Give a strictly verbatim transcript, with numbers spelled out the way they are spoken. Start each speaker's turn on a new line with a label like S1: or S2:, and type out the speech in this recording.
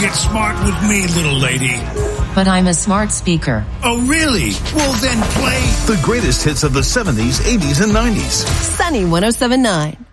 S1: get smart with me, little lady.
S2: But I'm a smart speaker.
S1: Oh, really? Well, then play
S3: the greatest hits of the seventies, eighties, and nineties.
S4: Sunny one oh seven point nine.